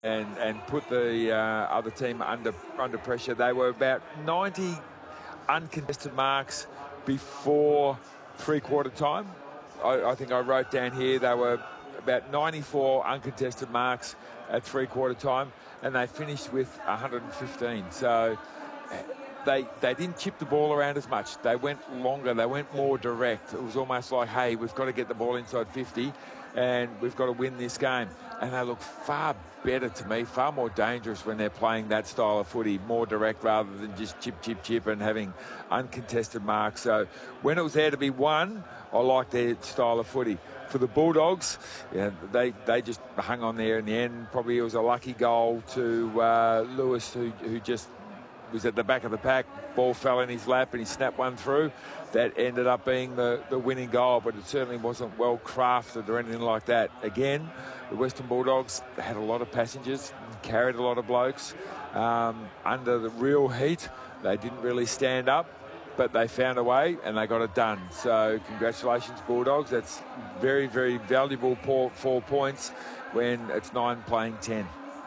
and put the other team under pressure. They were about 90 uncontested marks before three-quarter time. I think I wrote down here they were about 94 uncontested marks at three-quarter time, and they finished with 115. So they didn't chip the ball around as much. They went longer. They went more direct. It was almost like, hey, we've got to get the ball inside 50 and we've got to win this game. And they look far better to me, far more dangerous when they're playing that style of footy, more direct rather than just chip and having uncontested marks. So when it was there to be won, I liked their style of footy. For the Bulldogs, they just hung on there in the end. Probably it was a lucky goal to Lewis, who just was at the back of the pack. Ball fell in his lap and he snapped one through. That ended up being the winning goal, but it certainly wasn't well crafted or anything like that. Again, the Western Bulldogs had a lot of passengers, carried a lot of blokes. Under the real heat, they didn't really stand up, but they found a way and they got it done. So congratulations, Bulldogs. That's very, very valuable 4 points when it's 9 playing 10.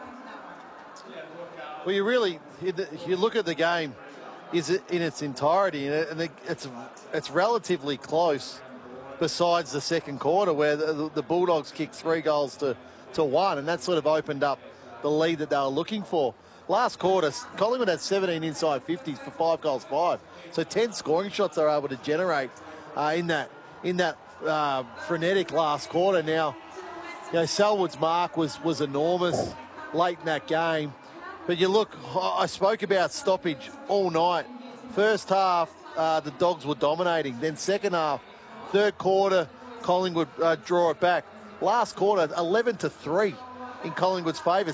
Well, you look at the game is it in its entirety, and it's relatively close besides the second quarter where the Bulldogs kicked 3 goals to 1, and that sort of opened up the lead that they were looking for. Last quarter, Collingwood had 17 inside 50s for 5 goals 5. So 10 scoring shots they were able to generate in that frenetic last quarter. Now, Selwood's mark was enormous late in that game. But you look, I spoke about stoppage all night. First half, the Dogs were dominating. Then second half, third quarter, Collingwood draw it back. Last quarter, 11-3 in Collingwood's favour.